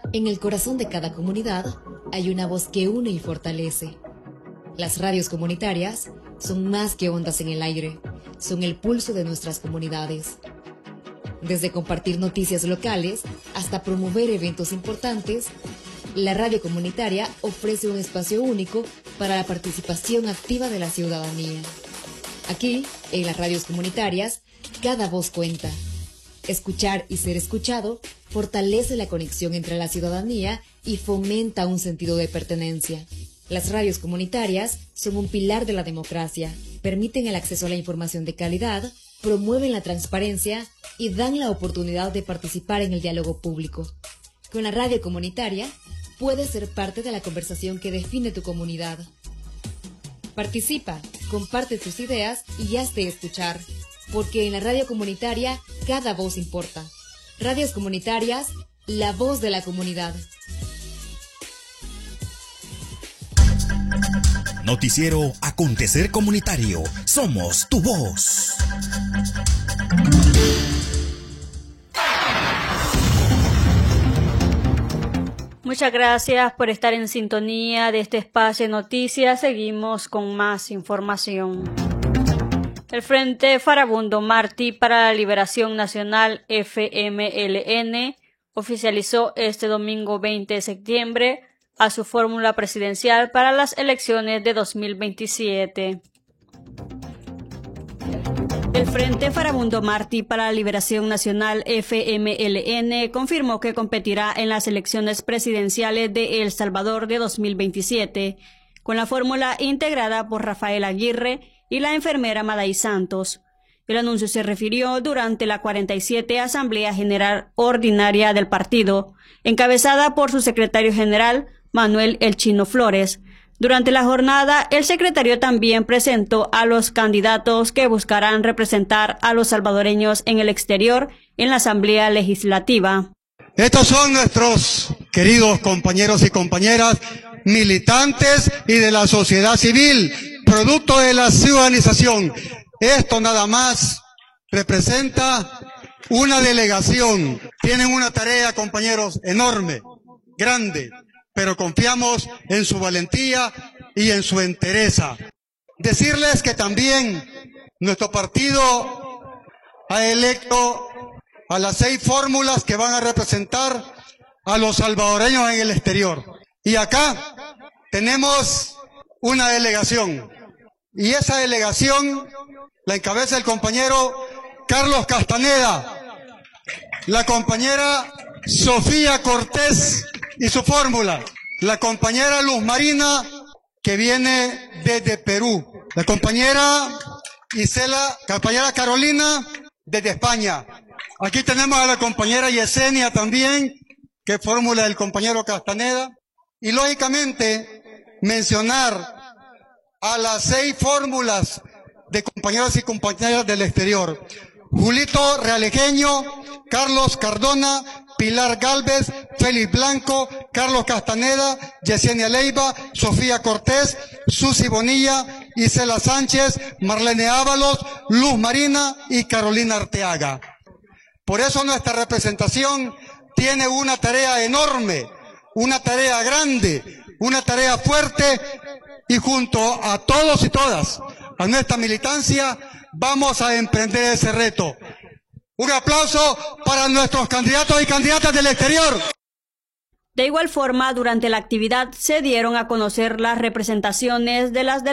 En el corazón de cada comunidad hay una voz que une y fortalece. Las radios comunitarias son más que ondas en el aire, son el pulso de nuestras comunidades. Desde compartir noticias locales hasta promover eventos importantes, la radio comunitaria ofrece un espacio único para la participación activa de la ciudadanía. Aquí, en las radios comunitarias, cada voz cuenta. Escuchar y ser escuchado fortalece la conexión entre la ciudadanía y fomenta un sentido de pertenencia. Las radios comunitarias son un pilar de la democracia, permiten el acceso a la información de calidad, promueven la transparencia y dan la oportunidad de participar en el diálogo público. Con la radio comunitaria, puedes ser parte de la conversación que define tu comunidad. Participa, comparte tus ideas y hazte escuchar, porque en la radio comunitaria cada voz importa. Radios comunitarias, la voz de la comunidad. Noticiero Acontecer Comunitario. Somos tu voz. Muchas gracias por estar en sintonía de este espacio de noticias. Seguimos con más información. El Frente Farabundo Martí para la Liberación Nacional FMLN oficializó este domingo 20 de septiembre a su fórmula presidencial para las elecciones de 2027. El Frente Farabundo Martí para la Liberación Nacional FMLN confirmó que competirá en las elecciones presidenciales de El Salvador de 2027, con la fórmula integrada por Rafael Aguirre y la enfermera Maday Santos. El anuncio se refirió durante la 47 Asamblea General Ordinaria del partido, encabezada por su secretario general, Manuel El Chino Flores. Durante la jornada, el secretario también presentó a los candidatos que buscarán representar a los salvadoreños en el exterior en la Asamblea Legislativa. Estos son nuestros queridos compañeros y compañeras, militantes y de la sociedad civil, producto de la ciudadanización. Esto nada más representa una delegación. Tienen una tarea, compañeros, enorme, grande, pero confiamos en su valentía y en su entereza. Decirles que también nuestro partido ha electo a las 6 fórmulas que van a representar a los salvadoreños en el exterior. Y acá tenemos una delegación. Y esa delegación la encabeza el compañero Carlos Castaneda, la compañera Sofía Cortés y su fórmula, la compañera Luz Marina, que viene desde Perú, la compañera Carolina, desde España. Aquí tenemos a la compañera Yesenia también, que fórmula del compañero Castaneda. Y lógicamente, mencionar a las 6 fórmulas de compañeros y compañeras del exterior. Julito Realejeño, Carlos Cardona, Pilar Gálvez, Félix Blanco, Carlos Castaneda, Yesenia Leiva, Sofía Cortés, Susi Bonilla, Isela Sánchez, Marlene Ábalos, Luz Marina y Carolina Arteaga. Por eso nuestra representación tiene una tarea enorme, una tarea grande, una tarea fuerte, y junto a todos y todas, a nuestra militancia, vamos a emprender ese reto. Un aplauso para nuestros candidatos y candidatas del exterior. De igual forma, durante la actividad se dieron a conocer las representaciones de las